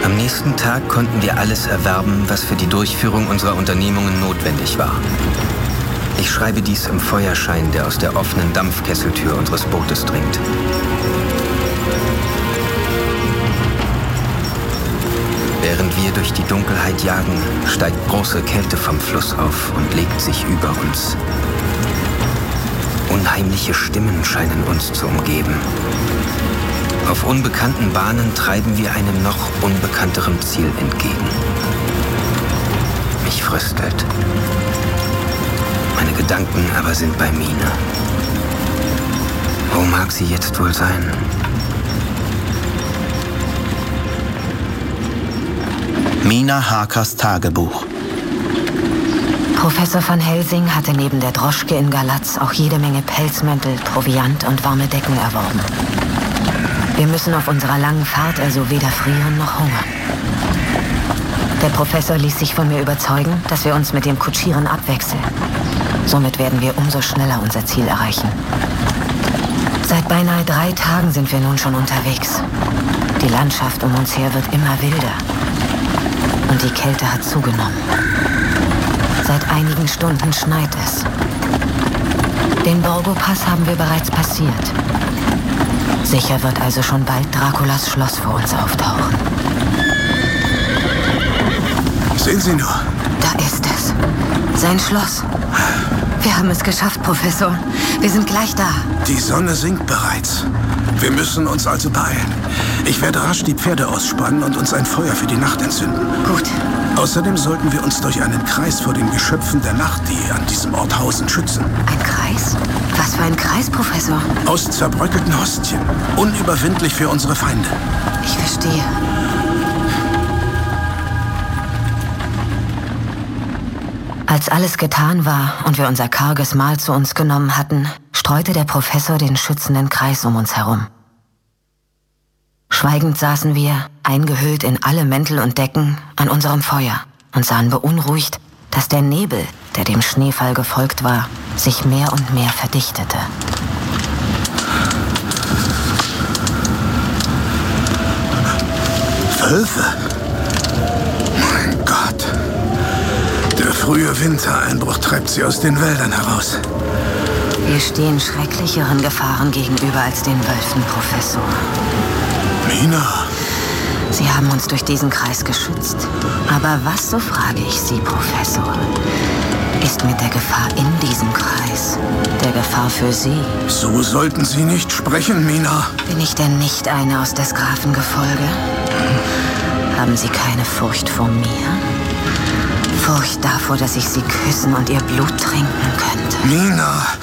Am nächsten Tag konnten wir alles erwerben, was für die Durchführung unserer Unternehmungen notwendig war. Ich schreibe dies im Feuerschein, der aus der offenen Dampfkesseltür unseres Bootes dringt. Während wir durch die Dunkelheit jagen, steigt große Kälte vom Fluss auf und legt sich über uns. Unheimliche Stimmen scheinen uns zu umgeben. Auf unbekannten Bahnen treiben wir einem noch unbekannteren Ziel entgegen. Mich fröstelt. Meine Gedanken aber sind bei Mina. Wo mag sie jetzt wohl sein? Mina Harkers Tagebuch. Professor van Helsing hatte neben der Droschke in Galatz auch jede Menge Pelzmäntel, Proviant und warme Decken erworben. Wir müssen auf unserer langen Fahrt also weder frieren noch hungern. Der Professor ließ sich von mir überzeugen, dass wir uns mit dem Kutschieren abwechseln. Somit werden wir umso schneller unser Ziel erreichen. Seit beinahe 3 Tagen sind wir nun schon unterwegs. Die Landschaft um uns her wird immer wilder. Und die Kälte hat zugenommen. Seit einigen Stunden schneit es. Den Borgo-Pass haben wir bereits passiert. Sicher wird also schon bald Draculas Schloss vor uns auftauchen. Sehen Sie nur. Da ist es. Sein Schloss. Wir haben es geschafft, Professor. Wir sind gleich da. Die Sonne sinkt bereits. Wir müssen uns also beeilen. Ich werde rasch die Pferde ausspannen und uns ein Feuer für die Nacht entzünden. Gut. Außerdem sollten wir uns durch einen Kreis vor den Geschöpfen der Nacht, die an diesem Ort hausen, schützen. Ein Kreis? Was für ein Kreis, Professor? Aus zerbröckelten Hostien. Unüberwindlich für unsere Feinde. Ich verstehe. Als alles getan war und wir unser karges Mahl zu uns genommen hatten, streute der Professor den schützenden Kreis um uns herum. Schweigend saßen wir, eingehüllt in alle Mäntel und Decken, an unserem Feuer und sahen beunruhigt, dass der Nebel, der dem Schneefall gefolgt war, sich mehr und mehr verdichtete. Wölfe? Mein Gott. Der frühe Wintereinbruch treibt sie aus den Wäldern heraus. Wir stehen schrecklicheren Gefahren gegenüber als den Wölfen, Professor. Mina. Sie haben uns durch diesen Kreis geschützt. Aber was, so frage ich Sie, Professor, ist mit der Gefahr in diesem Kreis, der Gefahr für Sie? So sollten Sie nicht sprechen, Mina. Bin ich denn nicht eine aus des Grafen Gefolge? Haben Sie keine Furcht vor mir? Furcht davor, dass ich Sie küssen und Ihr Blut trinken könnte? Mina.